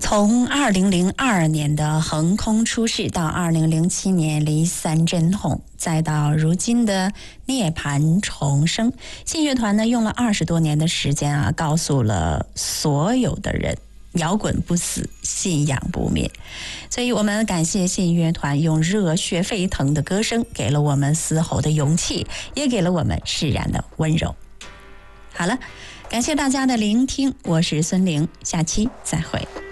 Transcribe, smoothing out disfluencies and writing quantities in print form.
从2002年的横空出世到2007年离散真红，再到如今的涅槃重生，信乐团呢用了20多年的时间啊，告诉了所有的人，摇滚不死，信仰不灭。所以我们感谢信乐团用热血沸腾的歌声给了我们嘶吼的勇气，也给了我们释然的温柔。好了，感谢大家的聆听，我是孙玲，下期再会。